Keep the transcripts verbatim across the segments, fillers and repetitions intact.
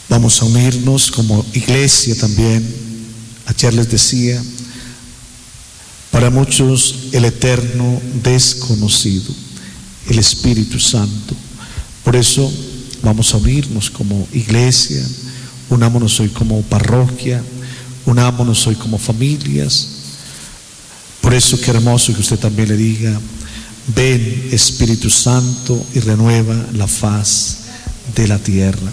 Vamos a unirnos como iglesia también. Ayer les decía, para muchos el eterno desconocido, el Espíritu Santo. Por eso vamos a unirnos como iglesia, unámonos hoy como parroquia, unámonos hoy como familias. Por eso qué hermoso que usted también le diga: ven Espíritu Santo y renueva la faz de la tierra.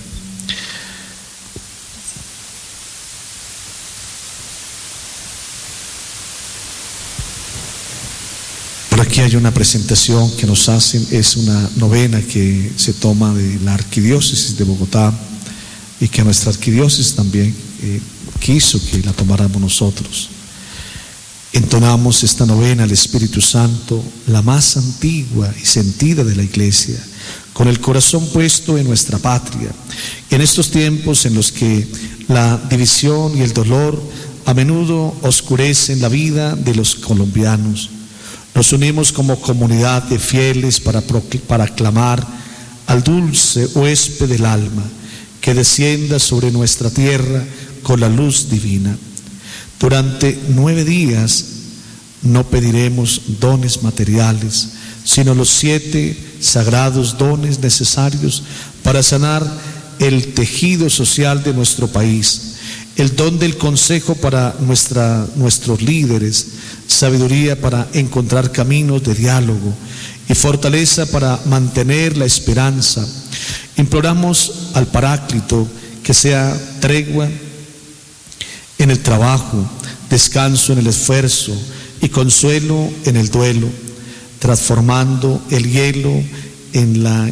Por aquí hay una presentación que nos hacen, es una novena que se toma de la Arquidiócesis de Bogotá y que nuestra Arquidiócesis también eh, quiso que la tomáramos nosotros. Entonamos esta novena al Espíritu Santo, la más antigua y sentida de la Iglesia, con el corazón puesto en nuestra patria. En estos tiempos en los que la división y el dolor a menudo oscurecen la vida de los colombianos, nos unimos como comunidad de fieles para, para clamar al dulce huésped del alma que descienda sobre nuestra tierra con la luz divina. Durante nueve días no pediremos dones materiales, sino los siete sagrados dones necesarios para sanar el tejido social de nuestro país. El don del consejo para nuestra, nuestros líderes, sabiduría para encontrar caminos de diálogo y fortaleza para mantener la esperanza. Imploramos al Paráclito que sea tregua en el trabajo, descanso en el esfuerzo y consuelo en el duelo, transformando el hielo en la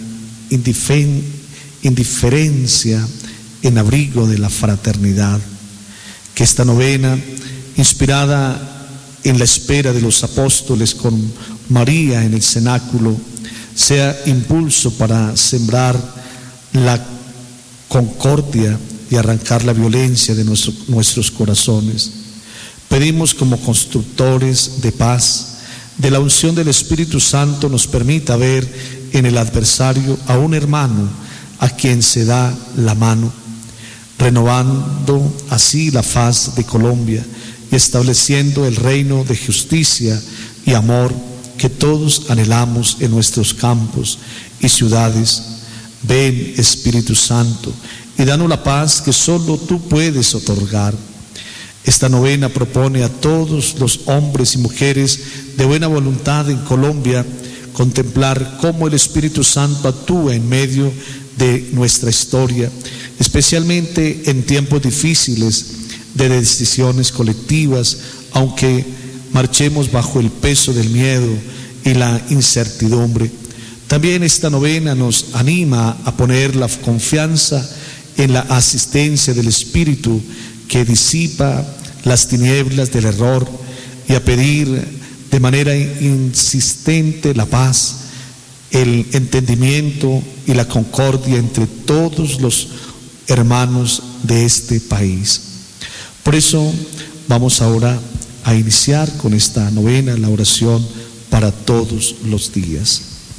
indiferencia en abrigo de la fraternidad. Que esta novena, inspirada en la espera de los apóstoles con María en el cenáculo, sea impulso para sembrar la concordia y arrancar la violencia de nuestro, nuestros corazones. Pedimos como constructores de paz, de la unción del Espíritu Santo nos permita ver en el adversario a un hermano a quien se da la mano, renovando así la faz de Colombia y estableciendo el reino de justicia y amor que todos anhelamos en nuestros campos y ciudades. Ven, Espíritu Santo, y danos la paz que solo tú puedes otorgar. Esta novena propone a todos los hombres y mujeres de buena voluntad en Colombia contemplar cómo el Espíritu Santo actúa en medio de nuestra historia, especialmente en tiempos difíciles de decisiones colectivas, aunque marchemos bajo el peso del miedo y la incertidumbre. También esta novena nos anima a poner la confianza en la asistencia del Espíritu que disipa las tinieblas del error y a pedir de manera insistente la paz, el entendimiento y la concordia entre todos los hermanos de este país. Por eso vamos ahora a iniciar con esta novena la oración para todos los días.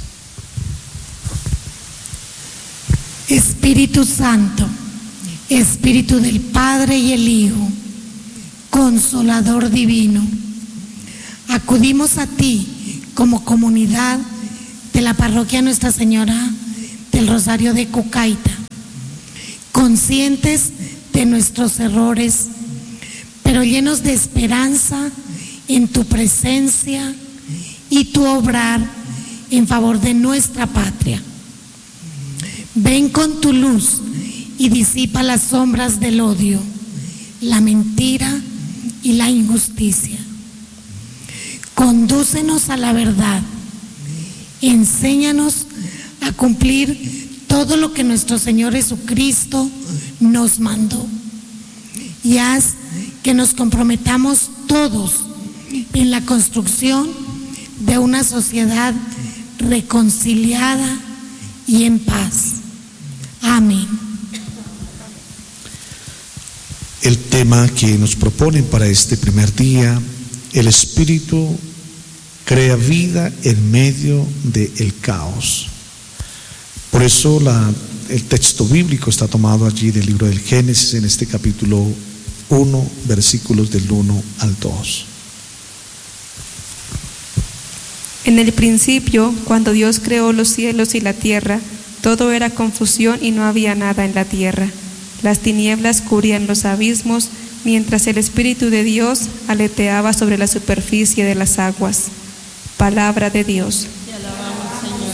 Espíritu Santo, Espíritu del Padre y el Hijo, Consolador divino, acudimos a ti como comunidad de la parroquia Nuestra Señora del Rosario de Cucaita, conscientes de nuestros errores, pero llenos de esperanza en tu presencia y tu obrar en favor de nuestra patria. Ven con tu luz y disipa las sombras del odio, la mentira y la injusticia. Condúcenos a la verdad. Enséñanos a cumplir todo lo que nuestro Señor Jesucristo nos mandó. Y haz que nos comprometamos todos en la construcción de una sociedad reconciliada y en paz. Amén. El tema que nos proponen para este primer día: el Espíritu crea vida en medio del caos. Por eso la el texto bíblico está tomado allí del libro del Génesis, en este capítulo uno, versículos del uno al dos. En el principio, cuando Dios creó los cielos y la tierra, todo era confusión y no había nada en la tierra. Las tinieblas cubrían los abismos, mientras el Espíritu de Dios aleteaba sobre la superficie de las aguas. Palabra de Dios. Te alabamos, Señor.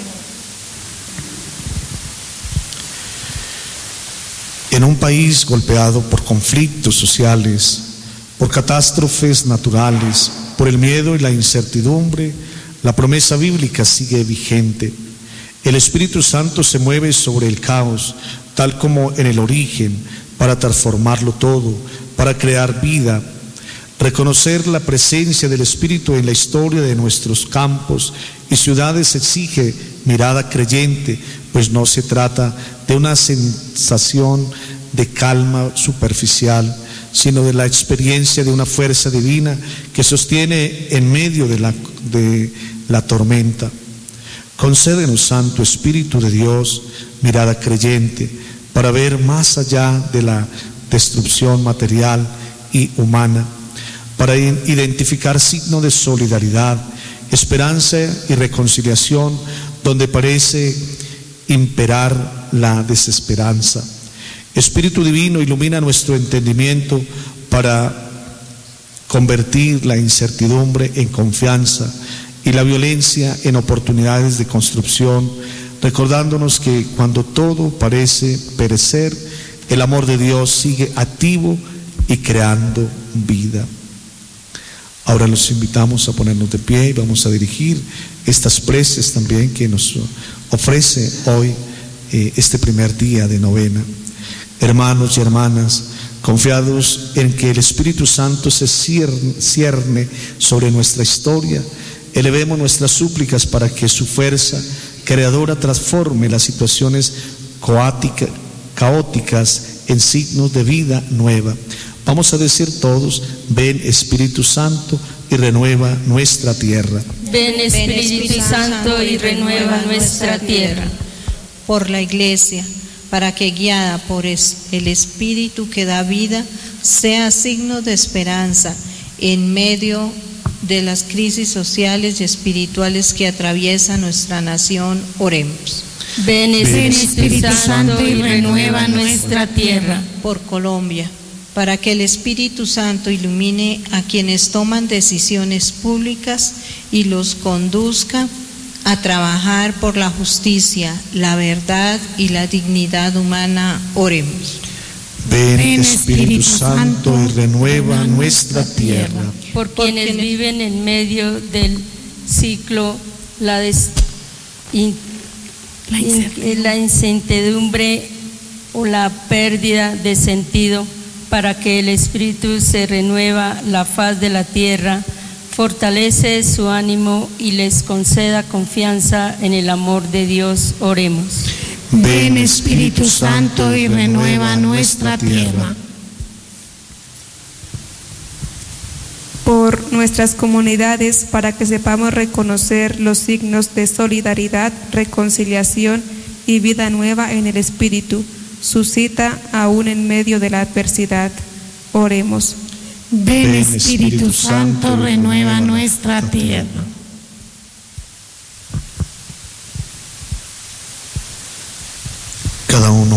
En un país golpeado por conflictos sociales, por catástrofes naturales, por el miedo y la incertidumbre, la promesa bíblica sigue vigente. El Espíritu Santo se mueve sobre el caos, tal como en el origen, para transformarlo todo, para crear vida. Reconocer la presencia del Espíritu en la historia de nuestros campos y ciudades exige mirada creyente, pues no se trata de una sensación de calma superficial, sino de la experiencia de una fuerza divina que sostiene en medio de la, de la tormenta. Concédenos, Santo Espíritu de Dios, mirada creyente, para ver más allá de la destrucción material y humana, para identificar signos de solidaridad, esperanza y reconciliación donde parece imperar la desesperanza. Espíritu Divino, ilumina nuestro entendimiento para convertir la incertidumbre en confianza y la violencia en oportunidades de construcción, recordándonos que cuando todo parece perecer, el amor de Dios sigue activo y creando vida. Ahora los invitamos a ponernos de pie y vamos a dirigir estas preces también que nos ofrece hoy eh, este primer día de novena. Hermanos y hermanas, confiados en que el Espíritu Santo se cierne, cierne sobre nuestra historia, elevemos nuestras súplicas para que su fuerza creadora transforme las situaciones coática, caóticas en signos de vida nueva. Vamos a decir todos: ven Espíritu Santo y renueva nuestra tierra. Ven Espíritu Santo y renueva nuestra tierra. Por la Iglesia, para que guiada por el Espíritu que da vida, sea signo de esperanza en medio de las crisis sociales y espirituales que atraviesa nuestra nación. Oremos. Ven Espíritu Santo y renueva nuestra tierra. Por Colombia, para que el Espíritu Santo ilumine a quienes toman decisiones públicas y los conduzca a trabajar por la justicia, la verdad y la dignidad humana. Oremos. Ven Espíritu Santo y renueva nuestra tierra. Por quienes viven en medio del ciclo, la, des, in, la, incertidumbre. la incertidumbre o la pérdida de sentido, para que el Espíritu se renueva la faz de la tierra, fortalece su ánimo y les conceda confianza en el amor de Dios. Oremos. Ven Espíritu Santo y renueva nuestra tierra. Por nuestras comunidades, para que sepamos reconocer los signos de solidaridad, reconciliación y vida nueva en el Espíritu, suscita aún en medio de la adversidad. Oremos. Ven Espíritu Santo, renueva nuestra tierra. Cada uno